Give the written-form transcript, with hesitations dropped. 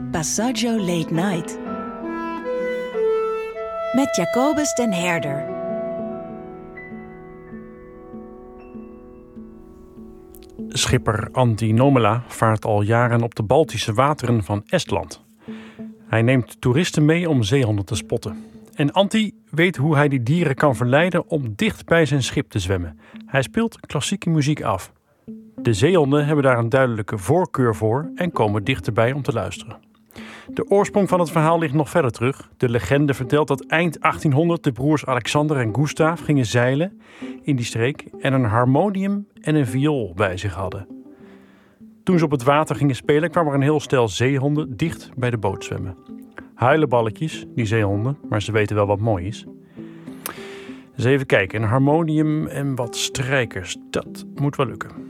Passaggio Late Night. Met Jacobus den Herder. Schipper Antti Nomela vaart al jaren op de Baltische wateren van Estland. Hij neemt toeristen mee om zeehonden te spotten. En Antti weet hoe hij die dieren kan verleiden om dicht bij zijn schip te zwemmen. Hij speelt klassieke muziek af. De zeehonden hebben daar een duidelijke voorkeur voor en komen dichterbij om te luisteren. De oorsprong van het verhaal ligt nog verder terug. De legende vertelt dat eind 1800 de broers Alexander en Gustav gingen zeilen in die streek en een harmonium en een viool bij zich hadden. Toen ze op het water gingen spelen kwam er een heel stel zeehonden dicht bij de boot zwemmen. Huilenballetjes, die zeehonden, maar ze weten wel wat mooi is. Dus even kijken, een harmonium en wat strijkers, dat moet wel lukken.